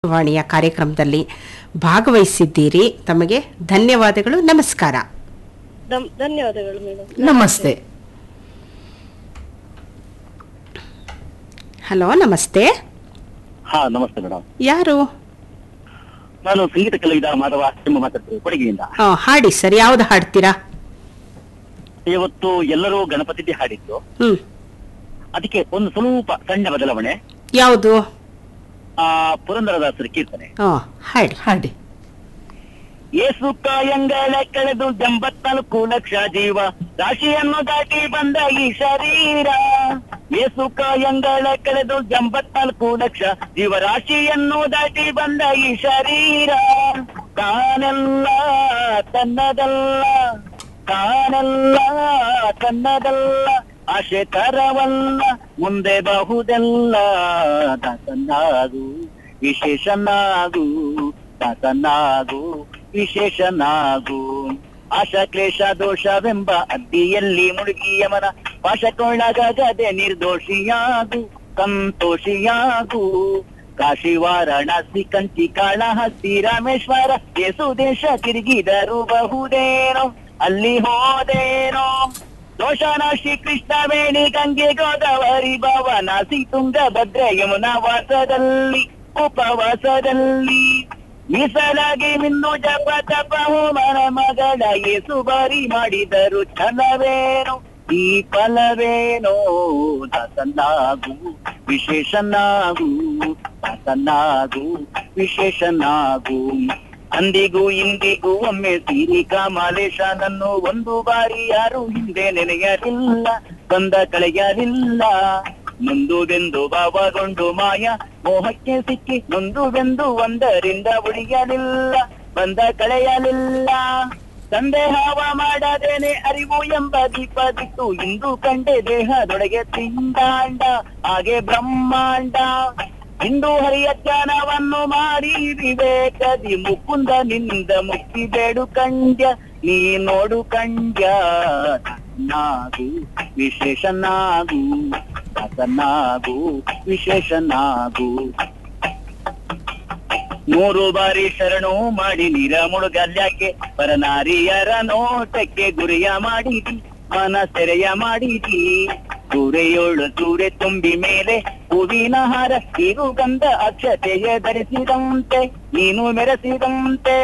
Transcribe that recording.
ವಾಣಿಯ ಕಾರ್ಯಕ್ರಮದಲ್ಲಿ ಭಾಗವಹಿಸಿದ್ದೀರಿ. ತಮಗೆ ಧನ್ಯವಾದಗಳು. ನಮಸ್ಕಾರ. ಧನ್ಯವಾದಗಳು ಮೇಡಮ್. ನಮಸ್ತೆ. ಹಲೋ, ನಮಸ್ತೆ. ಹಾ, ನಮಸ್ತೆ ಮೇಡಮ್. ಯಾರು? ನಾನು ಸಂಗೀತ ಕಲಾವಿದ ಮಾಧವ ಮಾತಾಡ್ತೀನಿ ಕೊಡಗಿಯಿಂದ. ಹಾಡಿ ಸರ್, ಯಾವ್ದು ಹಾಡ್ತೀರಾ? ಇವತ್ತು ಎಲ್ಲರೂ ಗಣಪತಿ ಹಾಡಿದ್ದು, ಹ್ಮ್, ಅದಕ್ಕೆ ಒಂದು ಸ್ವಲ್ಪ ಸಣ್ಣ ಬದಲಾವಣೆ. ಯಾವುದು? ಪುರಂದರದಾಸರ ಕೀರ್ತನೆ. ಹಾಡಿ. ಹಾಡಿ. ಏಸು ಕಾಯಂಗಳ ಕಳೆದು 84 ಲಕ್ಷ ಜೀವ ರಾಶಿಯನ್ನು ದಾಟಿ ಬಂದ ಈ ಶರೀರ. ಏಸು ಕಾಯಂಗಳ ಕಳೆದು 84 ಲಕ್ಷ ಜೀವ ರಾಶಿಯನ್ನು ದಾಟಿ ಬಂದ ಈ ಶರೀರ. ತಾನೆಲ್ಲ ತನ್ನದಲ್ಲ, ತಾನೆಲ್ಲ ತನ್ನದಲ್ಲ, ಆಶೆ ತರವಲ್ಲ, ಮುಂದೆ ಬಹುದೆಲ್ಲ. ದಾಸನಾಗು ವಿಶೇಷನಾಗು, ದಾಸನಾಗು ವಿಶೇಷನಾಗು. ಆಶಾ ಕ್ಲೇಶ ದೋಷವೆಂಬ ಅಡ್ಡಿಯಲ್ಲಿ ಮುಳುಗಿ ಯಮನ ಪಾಶಕ್ಕೊಳಗಾಗದೆ ನಿರ್ದೋಷಿಯಾಗು, ಸಂತೋಷಿಯಾಗು. ಕಾಶಿ ವಾರಣಾಸಿ ಕಂಚಿ ಕಾಳಹಸ್ತಿ ರಾಮೇಶ್ವರ ಯೇಸು ದೇಶ ತಿರುಗಿದರು ಬಹುದೇನೋ, ಅಲ್ಲಿ ಹೋದೇನೋ. ದೋಷನಾಶಿ ಕೃಷ್ಣ ವೇಣಿ ಗಂಗೆ ಗೋದಾವರಿ ಭವನಾಸಿ ತುಂಗಭದ್ರೆ ಯಮುನಾ ವಾಸದಲ್ಲಿ ಉಪವಾಸದಲ್ಲಿ ಮೀಸಲಾಗಿ ಮಿನ್ನು ಜಪ ತಪ ಹೋಮನ ಮಗಳ ಯೇಸು ಬಾರಿ ಮಾಡಿದರು ಛಲವೇನೋ, ಈ ಫಲವೇನೋ. ದಾಸನಾಗು ವಿಶೇಷನಾಗು, ದಾಸನಾಗು ವಿಶೇಷನಾಗು. ಅಂದಿಗೂ ಇಂದಿಗೂ ಒಮ್ಮೆ ಸಿರಿ ಕಾಮಾಲೇಶನನ್ನು ಒಂದು ಬಾರಿ ಯಾರು ಹಿಂದೆ ನೆನೆಯಲಿಲ್ಲ, ಬಂದ ಕಳೆಯಲಿಲ್ಲ. ನೊಂದುವೆಂದು ಭಾವಗೊಂಡು ಮಾಯ ಮೋಹಕ್ಕೆ ಸಿಕ್ಕಿ ನೊಂದುವೆಂದು ಒಂದರಿಂದ ಉಳಿಯಲಿಲ್ಲ, ಬಂದ ಕಳೆಯಲಿಲ್ಲ. ಸಂದೇಹವ ಮಾಡದೇನೆ ಅರಿವು ಎಂಬ ದೀಪ ಬಿಟ್ಟು ಇಂದು ಕಂಡೆ ದೇಹದೊಳಗೆ ತಿಂದಾಂಡ, ಹಾಗೆ ಬ್ರಹ್ಮಾಂಡ. ಇಂದು ಹರಿಯ ಜ್ಞಾನವನ್ನು ಮಾಡಿ ವಿವೇಕದಿ ಮುಕುಂದನಿಂದ ಮುಕ್ತಿ ಬೇಡು ಕಂಡ್ಯ, ನೀ ನೋಡು ಕಂಡ್ಯ. ನಾಗು ವಿಶೇಷನಾಗು, ದಾಸನಾಗು ವಿಶೇಷನಾಗು. 3 ಬಾರಿ ಶರಣು ಮಾಡಿ ನೀರ ಮುಳುಗಲ್ಯಾಕೆ, ಪರನಾರಿಯರ ನೋಟಕ್ಕೆ ಗುರಿಯ ಮಾಡಿದಿ, ಮನ ಸೆರೆಯ ಮಾಡಿದಿ. ಸೂರೆಯೋಳು ಸೂರೆ ತುಂಬಿ ಮೇಲೆ ಹೂವಿನ ಹಾರ, ಹೀಗೂ ಗಂಧ ಅಕ್ಷತೆಯ ಧರಿಸಿದಂತೆ, ನೀನು ಮೆರೆಸಿದಂತೆ.